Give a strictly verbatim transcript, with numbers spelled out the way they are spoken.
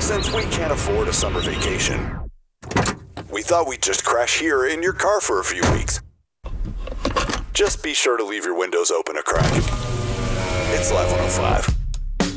Since we can't afford a summer vacation, we thought we'd just crash here in your car for a few weeks. Just be sure to leave your windows open a crack. It's Live one oh five.